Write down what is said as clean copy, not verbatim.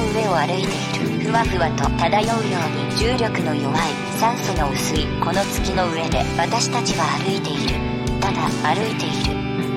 上を歩いている。ふわふわと漂うように重力の弱い、酸素の薄いこの月の上で私たちは歩いている。ただ歩いている。